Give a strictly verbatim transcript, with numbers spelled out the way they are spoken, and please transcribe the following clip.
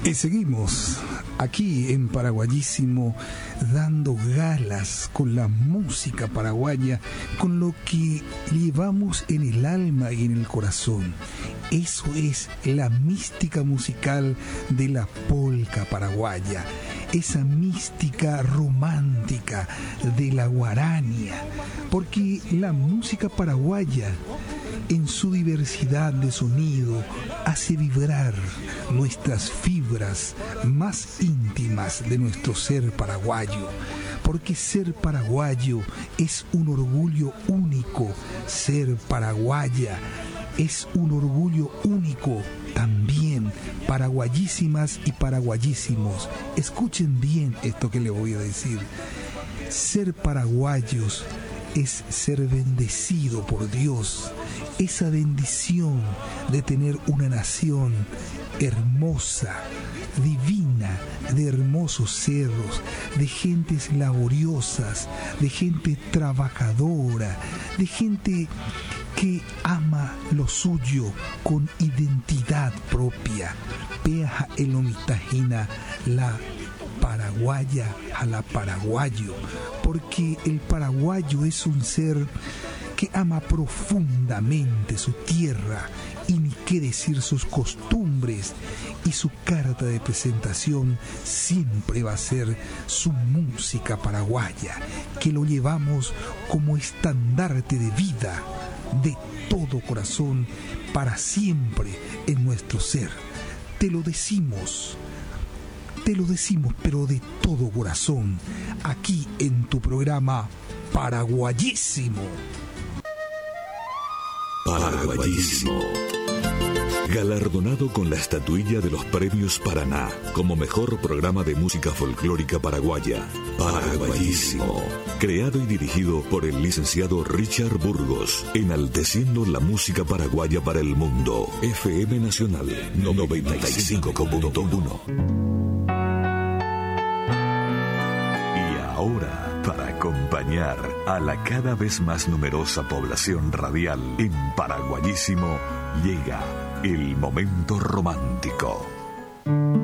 Y seguimos aquí en Paraguayísimo dando galas con la música paraguaya, con lo que llevamos en el alma y en el corazón. Eso es la mística musical de la polca paraguaya, esa mística romántica de la guarania, porque la música paraguaya, en su diversidad de sonido, hace vibrar nuestras fibras más íntimas de nuestro ser paraguayo, porque ser paraguayo es un orgullo único, ser paraguaya es un orgullo único también. Paraguayísimas y paraguayísimos, escuchen bien esto que les voy a decir. Ser paraguayos es ser bendecido por Dios, esa bendición de tener una nación hermosa, divina, de hermosos cerros, de gentes laboriosas, de gente trabajadora, de gente que ama lo suyo con identidad propia. Peja elomitajina la paraguaya a la paraguayo, porque el paraguayo es un ser que ama profundamente su tierra y ni qué decir sus costumbres, y su carta de presentación siempre va a ser su música paraguaya, que lo llevamos como estandarte de vida, de todo corazón, para siempre en nuestro ser. Te lo decimos, te lo decimos, pero de todo corazón, aquí en tu programa Paraguayísimo. Paraguayísimo. Galardonado con la estatuilla de los Premios Paraná como mejor programa de música folclórica paraguaya. Paraguayísimo. Creado y dirigido por el licenciado Richard Burgos, enalteciendo la música paraguaya para el mundo. F M Nacional noventa y cinco punto uno. Y ahora, para acompañar a la cada vez más numerosa población radial en Paraguayísimo, llega el momento romántico.